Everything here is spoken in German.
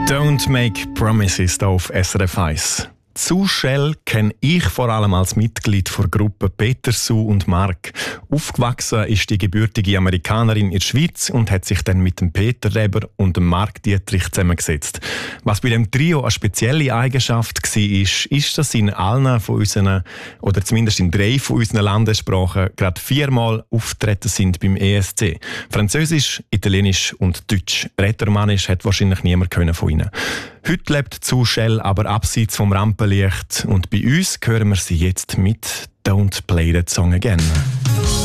Don't Make Promises hier auf SRF 1. Zu Shell kenne ich vor allem als Mitglied der Gruppe Peter, Sue und Mark. Aufgewachsen ist die gebürtige Amerikanerin in der Schweiz und hat sich dann mit dem Peter Reber und dem Mark Dietrich zusammengesetzt. Was bei dem Trio eine spezielle Eigenschaft war, ist, dass sie in allen von unseren, oder zumindest in 3 von unseren Landessprachen, gerade 4-mal auftreten sind beim ESC. Französisch, Italienisch und Deutsch. Rätoromanisch hat wahrscheinlich niemand von ihnen. Heute lebt Zu Shell aber abseits vom Rampenlicht und bei uns hören wir sie jetzt mit «Don't Play That Song Again».